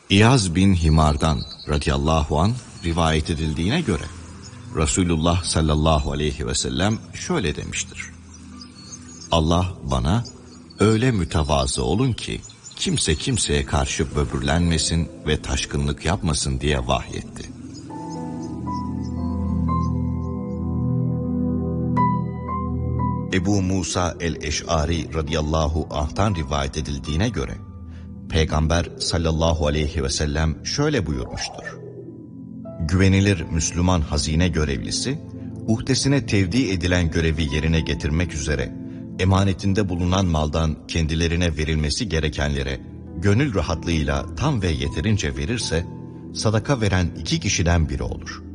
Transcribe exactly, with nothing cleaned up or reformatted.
İyaz bin Himar'dan radıyallahu an rivayet edildiğine göre Resulullah sallallahu aleyhi ve sellem şöyle demiştir: Allah bana öyle mütevazı olun ki kimse kimseye karşı böbürlenmesin ve taşkınlık yapmasın diye vahyetti. Ebu Musa el-Eş'ari radıyallahu anh'tan rivayet edildiğine göre Peygamber sallallahu aleyhi ve sellem şöyle buyurmuştur: Güvenilir Müslüman hazine görevlisi, uhdesine tevdi edilen görevi yerine getirmek üzere emanetinde bulunan maldan kendilerine verilmesi gerekenlere gönül rahatlığıyla tam ve yeterince verirse, sadaka veren iki kişiden biri olur.